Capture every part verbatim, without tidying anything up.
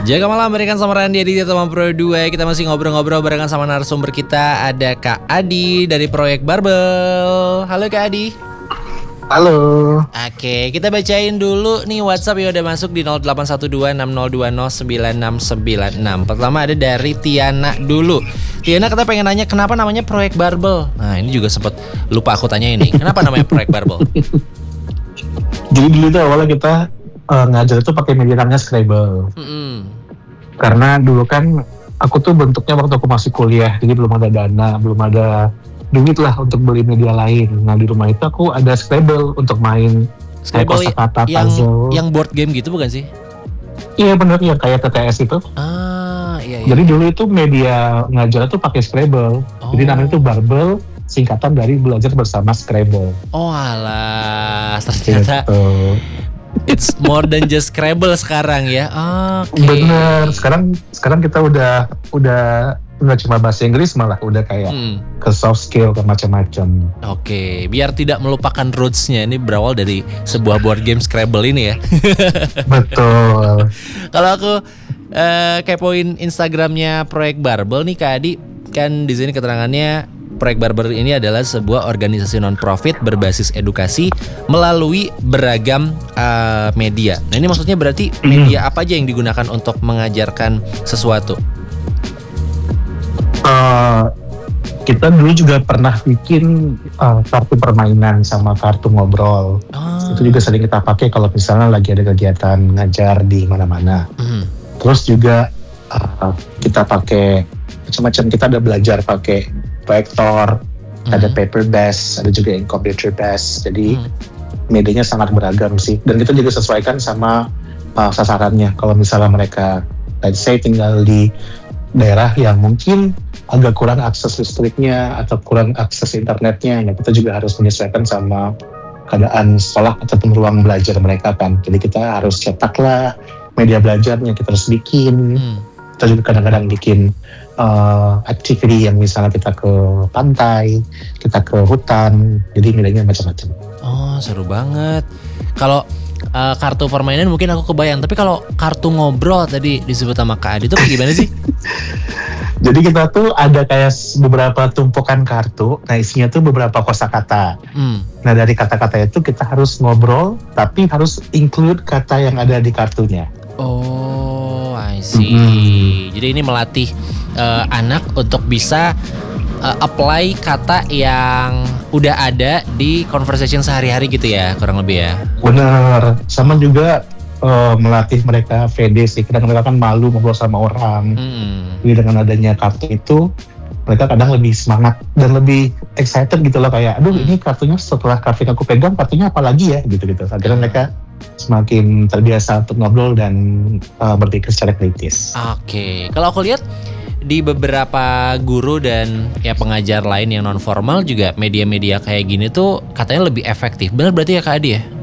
Jaga malam barengan sama Randy di teman Pro dua. Kita masih ngobrol-ngobrol barengan sama narasumber kita. Ada Kak Adi dari Proyek Barbel. Halo Kak Adi. Halo. Oke, kita bacain dulu nih WhatsApp yang udah masuk di nol delapan satu dua enam nol dua nol sembilan enam sembilan enam. Pertama ada dari Tiana dulu. Tiana kita pengen nanya kenapa namanya Proyek Barbel. Nah ini juga sempat lupa aku tanya ini. Kenapa namanya Proyek Barbel? Jadi dulu itu awalnya kita uh, ngajar itu pakai media namanya Scrabble. Mm-hmm. Karena dulu kan aku tuh bentuknya waktu aku masih kuliah, jadi belum ada dana, belum ada duit lah untuk beli media lain. Nah di rumah itu aku ada Scrabble untuk main Scrabble kosakata, yang puzzle. yang board game gitu bukan sih? Iya benar, yang kayak T T S itu. Ah iya. iya. Jadi dulu itu media ngajar tuh pakai Scrabble. Oh. Jadi namanya itu Barbel, singkatan dari belajar bersama Scrabble. Oh alah, ternyata Gitu. it's more than just Scrabble sekarang ya. Oke. Bener. Sekarang sekarang kita udah udah nggak cuma bahasa Inggris, malah udah kayak Hmm. ke soft skill, ke macam-macam. Oke, biar tidak melupakan roots-nya. Ini berawal dari sebuah board game Scrabble ini ya. Betul. Kalau aku eh, kepoin Instagramnya Proyek Barbel nih Kak Adi, kan di sini keterangannya Proyek Barbel ini adalah sebuah organisasi non-profit berbasis edukasi melalui beragam uh, media. Nah ini maksudnya berarti media apa aja yang digunakan untuk mengajarkan sesuatu? Uh, kita dulu juga pernah bikin uh, kartu permainan sama kartu ngobrol. Oh. Itu juga sering kita pakai kalau misalnya lagi ada kegiatan ngajar di mana-mana. Mm. Terus juga uh, kita pakai macam-macam. Kita ada belajar pakai proyektor, mm. ada paper based, ada juga yang computer based. Jadi mm. medianya sangat beragam sih. Dan kita juga sesuaikan sama uh, sasarannya. Kalau misalnya mereka, let's say tinggal di daerah yang mungkin agak kurang akses listriknya atau kurang akses internetnya, ya kita juga harus menyesuaikan sama keadaan sekolah ataupun ruang belajar mereka kan. Jadi kita harus cetak lah media belajarnya, kita harus bikin. Hmm. Kita juga kadang-kadang bikin uh, activity yang misalnya kita ke pantai, kita ke hutan, jadi medianya macam-macam. Oh seru banget. Kalau uh, kartu permainan mungkin aku kebayang, tapi kalau kartu ngobrol tadi disebut sama Kak Adi itu gimana sih? Jadi kita tuh ada kayak beberapa tumpukan kartu, nah isinya tuh beberapa kosakata. Hmm. Nah dari kata-kata itu kita harus ngobrol, tapi harus include kata yang ada di kartunya. Oh, I see. Mm-hmm. Jadi ini melatih uh, anak untuk bisa uh, apply kata yang udah ada di conversation sehari-hari gitu ya, kurang lebih ya. Bener, sama juga Uh, melatih mereka V D sih. Kadang mereka kan malu ngobrol sama orang. Hmm. Jadi dengan adanya kartu itu mereka kadang lebih semangat dan lebih excited gitu loh, kayak aduh hmm. ini kartunya setelah kartu yang aku pegang kartunya apa lagi ya gitu-gitu. Akhirnya hmm. mereka semakin terbiasa untuk ngobrol dan uh, berpikir secara kritis. Oke, okay. Kalau aku lihat di beberapa guru dan ya pengajar lain yang non formal juga media-media kayak gini tuh katanya lebih efektif. Benar berarti ya Kak Adi ya?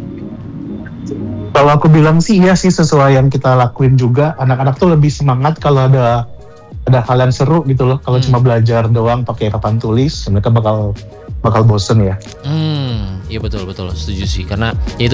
Kalau aku bilang sih iya sih, sesuai yang kita lakuin juga. Anak-anak tuh lebih semangat kalau ada ada hal yang seru gitu loh. Kalau hmm. cuma belajar doang pakai papan tulis, mereka bakal bakal bosen ya. Hmm, iya betul betul setuju sih, karena ya itu